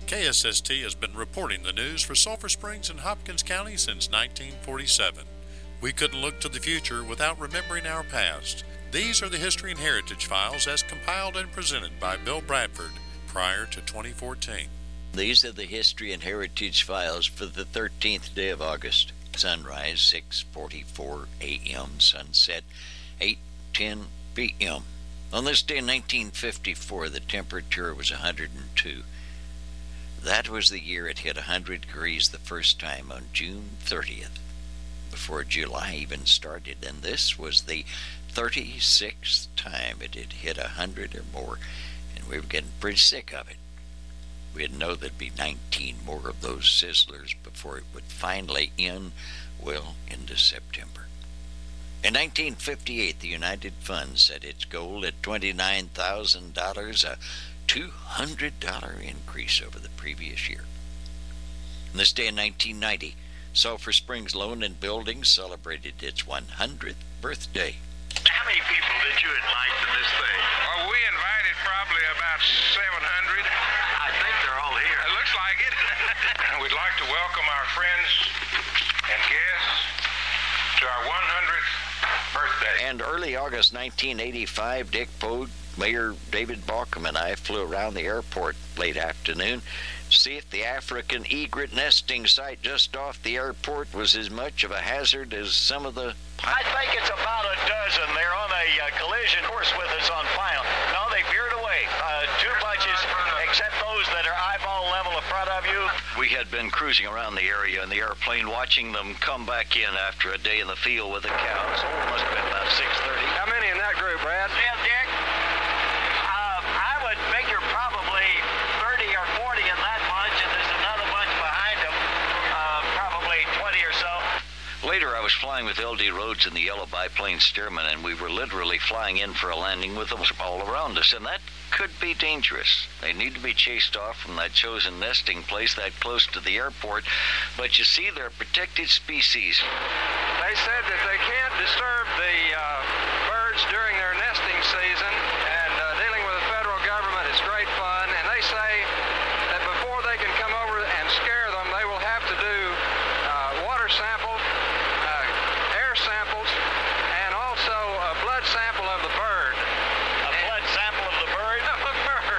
KSST has been reporting the news for Sulphur Springs and Hopkins County since 1947. We couldn't look to the future without remembering our past. These are the History and Heritage Files as compiled and presented by Bill Bradford prior to 2014. These are the History and Heritage Files for the 13th day of August. Sunrise, 6:44 a.m. Sunset, 8:10 p.m. On this day in 1954, the temperature was 102. That was the year it hit 100 degrees the first time on June 30th, before July even started. And this was the 36th time it had hit 100 or more, and we were getting pretty sick of it. We didn't know there'd be 19 more of those sizzlers before it would finally end well into September. In 1958, the United Fund set its goal at $29,000, a $200 increase over the previous year. On this day in 1990, Sulphur Springs Loan and Building celebrated its 100th birthday. How many people did you invite to this thing? Well, we invited probably about 700. I think they're all here. It looks like it. We'd like to welcome our friends and guests to our 100th birthday. And early August 1985, Dick Pogue, Mayor David Balkum, and I flew around the airport late afternoon to see if the African egret nesting site just off the airport was as much of a hazard as some of the... I think it's about a dozen. They're on a collision course with us on final. No, they veered away. Two bunches, except those that are eyeball level in front of you. We had been cruising around the area in the airplane, watching them come back in after a day in the field with the cows. So it must have been about 6:30. How many in that group, Brad? Yeah, Dick. I would figure probably 30 or 40 in that bunch, and there's another bunch behind them, probably 20 or so. Later, I was flying with L.D. Rhodes and the yellow biplane Stearman, and we were literally flying in for a landing with them all around us, and that could be dangerous. They need to be chased off from that chosen nesting place that close to the airport, but you see, they're a protected species. They said that they can't disturb the birds during their nesting season, and dealing with the federal government is great fun, and they say that before they can come over and scare them, they will have to do water samples, air samples, and also a blood sample of the bird. A blood sample of the bird? Of the bird.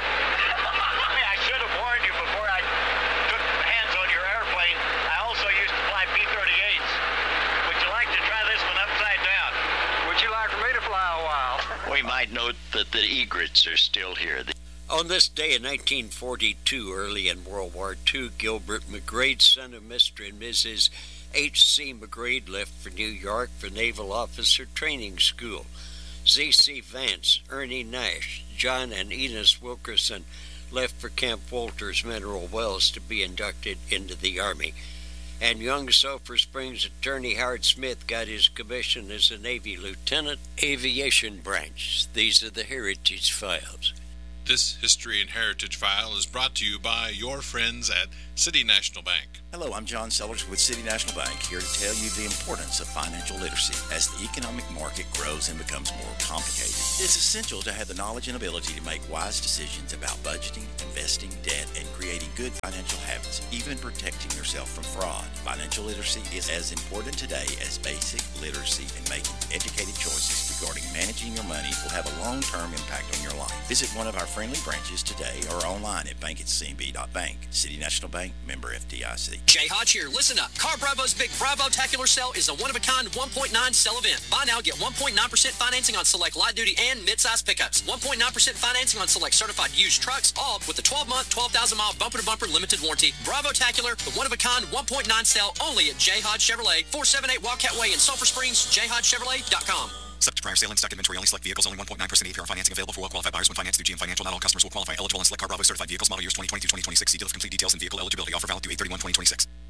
I should have warned you before I took hands on your airplane. I also used to fly P-38s. Would you like to try this one upside down? Would you like for me to fly a while? We might note that the egrets are still here. On this day in 1942, early in World War II, Gilbert McGrade, son of Mr. and Mrs. H.C. McGrade, left for New York for Naval Officer Training School. Z.C. Vance, Ernie Nash, John and Enos Wilkerson left for Camp Walters, Mineral Wells, to be inducted into the Army. And young Sulphur Springs attorney Howard Smith got his commission as a Navy lieutenant, Aviation Branch. These are the Heritage Files. This History and Heritage File is brought to you by your friends at City National Bank. Hello, I'm John Sellers with City National Bank, here to tell you the importance of financial literacy. As the economic market grows and becomes more complicated, it's essential to have the knowledge and ability to make wise decisions about budgeting, investing, debt, and creating good financial habits, even protecting yourself from fraud. Financial literacy is as important today as basic literacy, and making educated choices regarding managing your money will have a long-term impact on your life. Visit one of our friendly branches today or online at bankatcb.bank. City National Bank, member FDIC. Jay Hodge here. Listen up. Car Bravo's Big Bravo-tacular sale is a one-of-a-kind 1.9 sale event. Buy now, get 1.9% financing on select light-duty and mid-size pickups. 1.9% financing on select certified used trucks, all with a 12-month, 12,000-mile bumper-to-bumper limited warranty. Bravo-tacular, the one-of-a-kind 1.9 sale only at Jay Hodge Chevrolet, 478 Wildcat Way in Sulphur Springs, jayhodgechevrolet.com. Subject to prior sale and stock inventory. Only select vehicles. Only 1.9% APR financing available for well-qualified buyers when financed through GM Financial. Not all customers will qualify. Eligible and select Car Bravo certified vehicles. Model years 2022-2026. See dealer for complete details and vehicle eligibility. Offer valid through 8/31/2026.